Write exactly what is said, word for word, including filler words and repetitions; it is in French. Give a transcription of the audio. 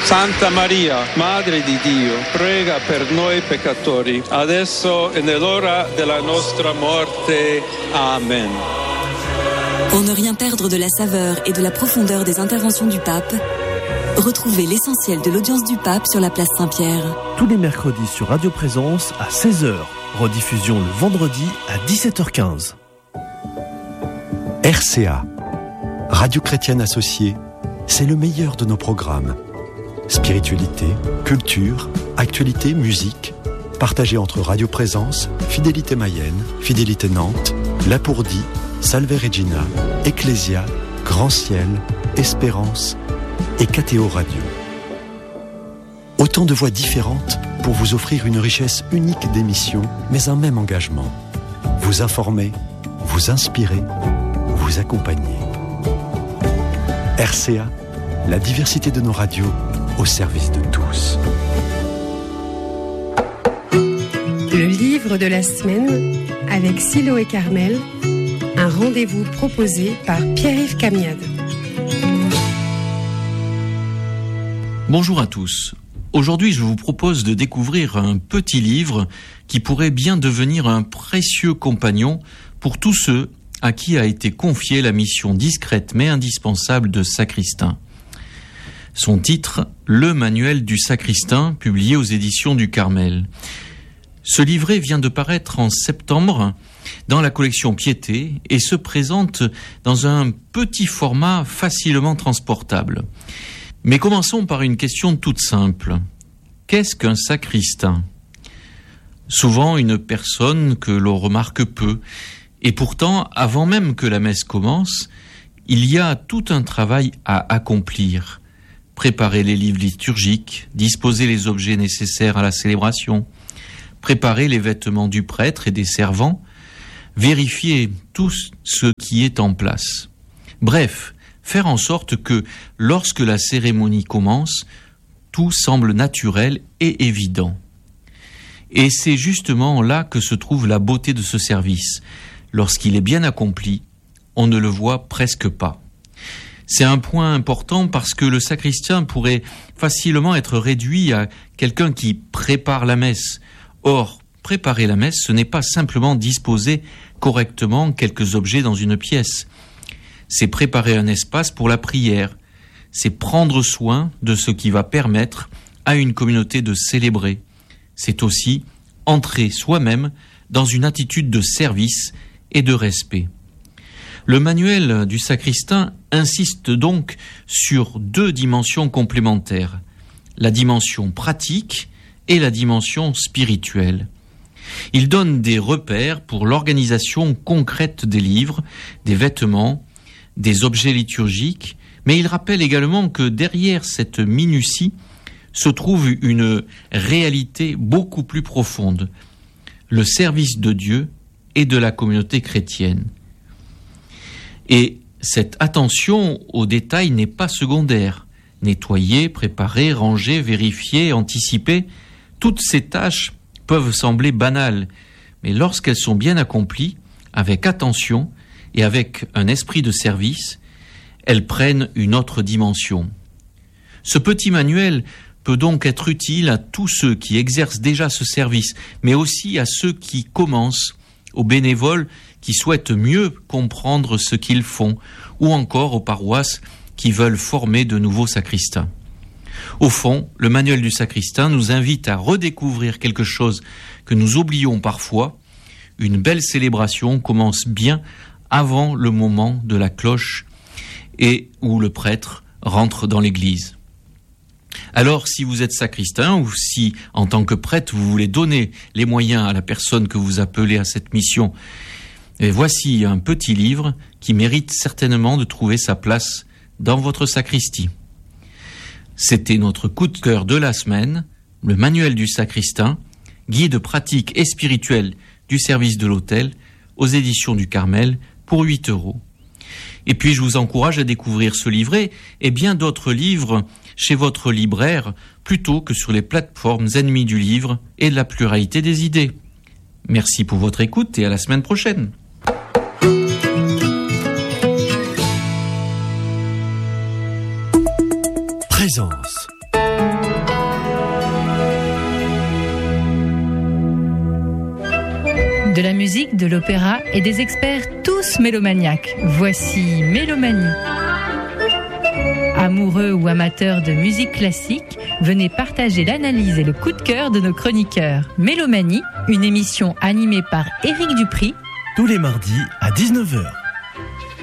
Santa Maria, Madre di Dio, prega per noi peccatori, adesso e nell'ora della nostra morte. Amen. Pour ne rien perdre de la saveur et de la profondeur des interventions du pape, retrouvez l'essentiel de l'audience du pape sur la place Saint-Pierre. Tous les mercredis sur Radio Présence à seize heures. Rediffusion le vendredi à dix-sept heures quinze. R C A, Radio Chrétienne Associée, c'est le meilleur de nos programmes. Spiritualité, culture, actualité, musique, partagés entre Radio Présence, Fidélité Mayenne, Fidélité Nantes, Lapourdie, Salve Regina, Ecclésia, Grand Ciel, Espérance et K T O Radio. Autant de voix différentes pour vous offrir une richesse unique d'émissions, mais un même engagement. Vous informer, vous inspirer, vous accompagner. R C A, la diversité de nos radios au service de tous. Le livre de la semaine avec Silo et Carmel, un rendez-vous proposé par Pierre-Yves Camiade. Bonjour à tous. Aujourd'hui, je vous propose de découvrir un petit livre qui pourrait bien devenir un précieux compagnon pour tous ceux à qui a été confiée la mission discrète mais indispensable de sacristain. Son titre, Le Manuel du sacristain, publié aux éditions du Carmel. Ce livret vient de paraître en septembre dans la collection Piété et se présente dans un petit format facilement transportable. Mais commençons par une question toute simple. Qu'est-ce qu'un sacristain ? Souvent une personne que l'on remarque peu, et pourtant, avant même que la messe commence, il y a tout un travail à accomplir. Préparer les livres liturgiques, disposer les objets nécessaires à la célébration, préparer les vêtements du prêtre et des servants, vérifier tout ce qui est en place. Bref, faire en sorte que, lorsque la cérémonie commence, tout semble naturel et évident. Et c'est justement là que se trouve la beauté de ce service. Lorsqu'il est bien accompli, on ne le voit presque pas. C'est un point important parce que le sacristain pourrait facilement être réduit à quelqu'un qui prépare la messe. Or, préparer la messe, ce n'est pas simplement disposer correctement quelques objets dans une pièce. C'est préparer un espace pour la prière. C'est prendre soin de ce qui va permettre à une communauté de célébrer. C'est aussi entrer soi-même dans une attitude de service et de respect. Le manuel du sacristain insiste donc sur deux dimensions complémentaires, la dimension pratique et la dimension spirituelle. Il donne des repères pour l'organisation concrète des livres, des vêtements, des objets liturgiques, mais il rappelle également que derrière cette minutie se trouve une réalité beaucoup plus profonde, le service de Dieu et de la communauté chrétienne. Et cette attention aux détails n'est pas secondaire. Nettoyer, préparer, ranger, vérifier, anticiper, toutes ces tâches peuvent sembler banales, mais lorsqu'elles sont bien accomplies, avec attention et avec un esprit de service, elles prennent une autre dimension. Ce petit manuel peut donc être utile à tous ceux qui exercent déjà ce service, mais aussi à ceux qui commencent, aux bénévoles qui souhaitent mieux comprendre ce qu'ils font, ou encore aux paroisses qui veulent former de nouveaux sacristains. Au fond, le manuel du sacristain nous invite à redécouvrir quelque chose que nous oublions parfois. Une belle célébration commence bien avant le moment de la cloche et où le prêtre rentre dans l'église. Alors, si vous êtes sacristain ou si, en tant que prêtre, vous voulez donner les moyens à la personne que vous appelez à cette mission, et voici un petit livre qui mérite certainement de trouver sa place dans votre sacristie. C'était notre coup de cœur de la semaine, le manuel du sacristain, guide pratique et spirituel du service de l'autel, aux éditions du Carmel, pour huit euros. Et puis je vous encourage à découvrir ce livret et bien d'autres livres chez votre libraire, plutôt que sur les plateformes ennemies du livre et de la pluralité des idées. Merci pour votre écoute et à la semaine prochaine. Présence. De la musique, de l'opéra et des experts tous mélomaniaques. Voici Mélomanie. Amoureux ou amateurs de musique classique, venez partager l'analyse et le coup de cœur de nos chroniqueurs. Mélomanie, une émission animée par Éric Dupry. Tous les mardis à dix-neuf heures.